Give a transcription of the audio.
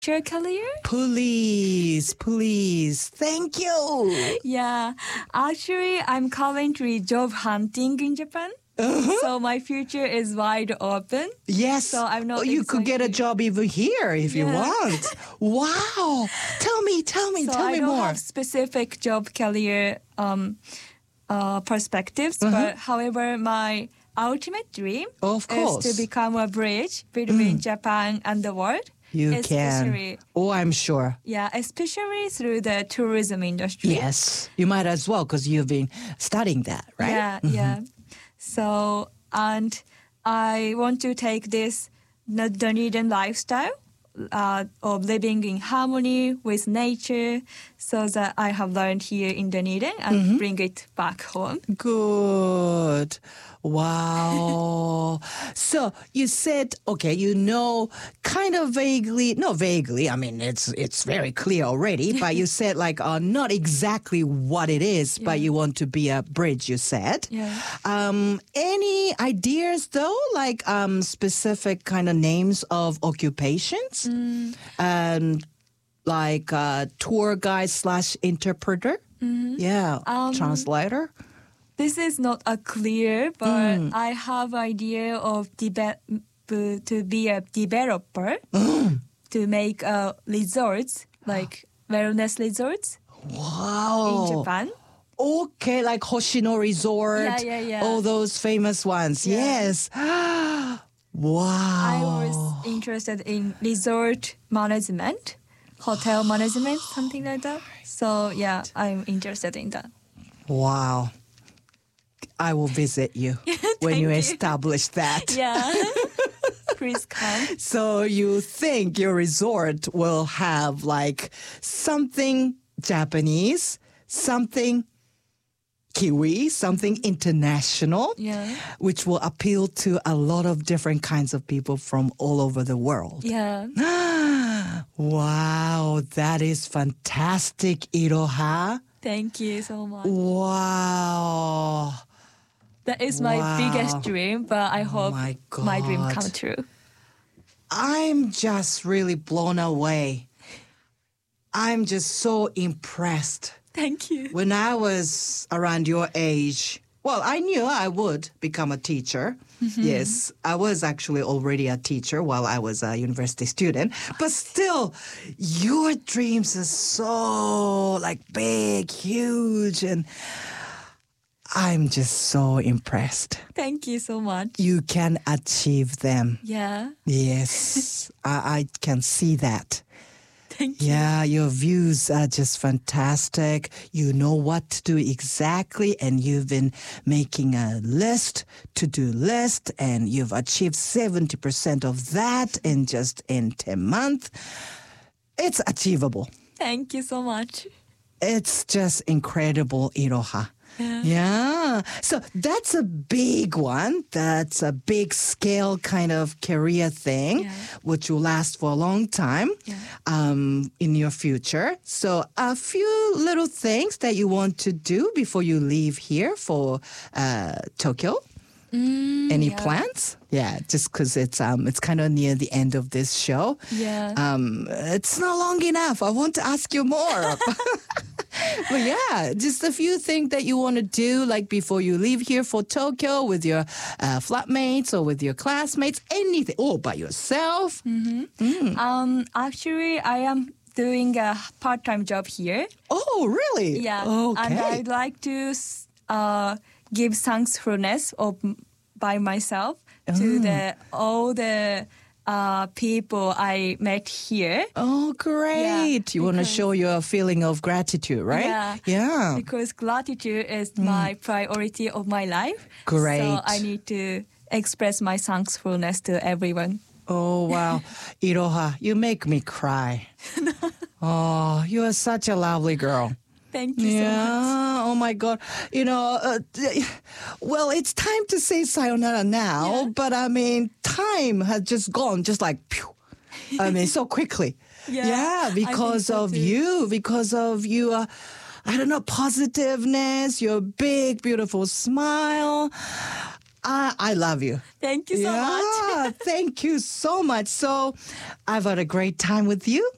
your career? Please. Thank you. Yeah. Actually, I'm currently job hunting in Japan. So my future is wide open. Yes. So I'm not You could get a exactly- job even here if you want. Wow. Tell me So I me don't more. have specific job career perspectives, but however, my ultimate dream Of course. is to become a bridge between Japan and the world. You especially, can. Oh, I'm sure. Yeah, especially through the tourism industry. Yes. You might as well because you've been studying that, right? Yeah. So, and I want to take this Dunedin lifestyle of living in harmony with nature so that I have learned here in Dunedin and bring it back home. Good. Wow. So you said, okay, kind of vaguely, not vaguely, I mean, it's very clear already, but you said like not exactly what it is, but you want to be a bridge, you said. Yeah. Any ideas though, like specific kind of names of occupations? Like tour guide / interpreter? Yeah. Translator? This is not a clear, but I have idea of to be a developer to make resorts, like wellness resorts Wow. in Japan. Okay, like Hoshino Resort. Yeah. All those famous ones. Yeah. Yes. Wow. I was interested in resort management, hotel management, something like that. So yeah, I'm interested in that. Wow. I will visit you when you establish that. Yeah. Please come. So you think your resort will have like something Japanese, something Kiwi, something international, which will appeal to a lot of different kinds of people from all over the world. Yeah. Wow, that is fantastic, Iroha. Thank you so much. Wow. That is my biggest dream, but I hope my dream God. come true. I'm just really blown away. I'm just so impressed. Thank you. When I was around your age, well, I knew I would become a teacher. Yes, I was actually already a teacher while I was a university student. But still, your dreams are so like big, huge, and I'm just so impressed. Thank you so much. You can achieve them. Yeah. Yes, I can see that. Thank you. Yeah, your views are just fantastic. You know what to do exactly, and you've been making a to-do list, and you've achieved 70% of that in 10 months. It's achievable. Thank you so much. It's just incredible, Iroha. Yeah. So that's a big one. That's a big scale kind of career thing, which will last for a long time in your future. So a few little things that you want to do before you leave here for Tokyo. Any plans? Yeah, just because it's kind of near the end of this show. Yeah. It's not long enough. I want to ask you more. But yeah, just a few things that you want to do, like before you leave here for Tokyo with your flatmates or with your classmates, anything. Oh, by yourself. Actually, I am doing a part-time job here. Oh, really? Yeah. Okay. And I'd like to give thankfulness by myself to all the people I met here. Oh, great. Yeah, you want to show your feeling of gratitude, right? Yeah. Because gratitude is my priority of my life. Great. So I need to express my thankfulness to everyone. Oh, wow. Iroha, you make me cry. Oh, you are such a lovely girl. Thank you so much. Oh my God. Well, it's time to say sayonara now, but I mean, time has just gone just like, pew. I mean, so quickly. Because of you, I don't know, positiveness, your big, beautiful smile. I love you. Thank you so much. Thank you so much. So I've had a great time with you.